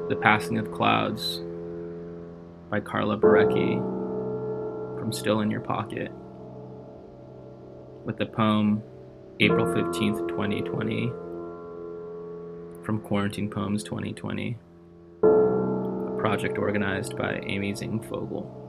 The Passing of Clouds by Carla Barecki from Still in Your Pocket, with the poem April 15th, 2020 from Quarantine Poems 2020, a project organized by Amy Zing Fogel.